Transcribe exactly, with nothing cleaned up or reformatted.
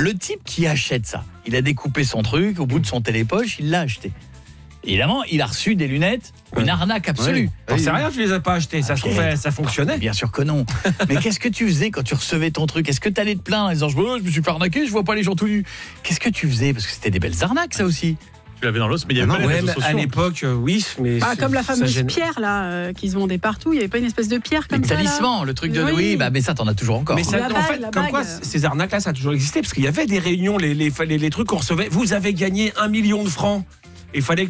Le type qui achète ça, il a découpé son truc au bout de son télépoche, il l'a acheté. Évidemment, il a reçu des lunettes, une arnaque absolue. Ouais. C'est rien, tu les as pas achetées, ça, Okay. se fait, ça fonctionnait. Bien sûr que non. Mais qu'est-ce que tu faisais quand tu recevais ton truc? Est-ce que tu allais te plaindre en disant oh, je me suis fait arnaquer, je vois pas les gens tout nus? Qu'est-ce que tu faisais? Parce que c'était des belles arnaques, ça aussi. Tu l'avais dans l'os, mais il y avait Ah pas non, les ouais, réseaux mais sociaux. à l'époque, euh, oui, mais Ah, c'est- comme la ça fameuse gêne. pierre là euh, qui se vendait partout, il n'y avait pas une espèce de pierre comme Les ça là talismans, le truc de Oui. oui, bah mais ça t'en as toujours encore. Mais ça, La en bague, fait, la comme bague. quoi, ces arnaques-là, ça a toujours existé, parce qu'il y avait des réunions, les, les, les, les trucs qu'on recevait. Vous avez gagné un million de francs. Il fallait